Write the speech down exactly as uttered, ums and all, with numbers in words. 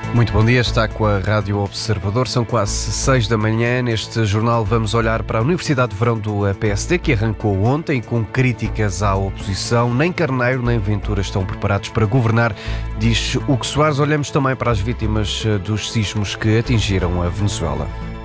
Muito bom dia, está com a Rádio Observador, são quase seis da manhã. Neste jornal vamos olhar para a Universidade de Verão do P S D, que arrancou ontem com críticas à oposição. Nem Carneiro nem Ventura estão preparados para governar, diz Hugo Soares. Olhamos também para as vítimas dos sismos que atingiram a Venezuela.